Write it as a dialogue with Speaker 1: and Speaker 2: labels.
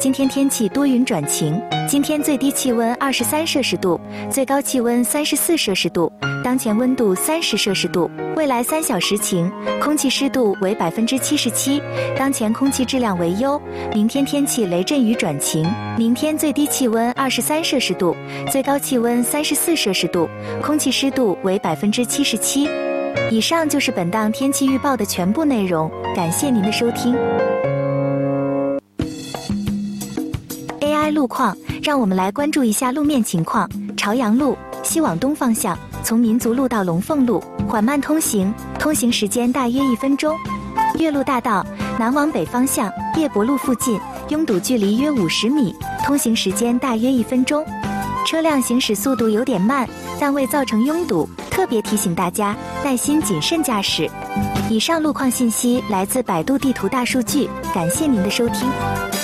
Speaker 1: 今天天气多云转晴，今天最低气温23摄氏度，最高气温34摄氏度，当前温度30摄氏度。未来3小时晴，空气湿度为77%，当前空气质量为优。明天天气雷阵雨转晴，明天最低气温23摄氏度，最高气温34摄氏度，空气湿度为77%。以上就是本档天气预报的全部内容，感谢您的收听。AI 路况，让我们来关注一下路面情况。朝阳路西往东方向，从民族路到龙凤路缓慢通行，通行时间大约1分钟。岳麓大道南往北方向，叶伯路附近拥堵距离约50米，通行时间大约1分钟。车辆行驶速度有点慢，但未造成拥堵，特别提醒大家耐心谨慎驾驶。以上路况信息来自百度地图大数据，感谢您的收听。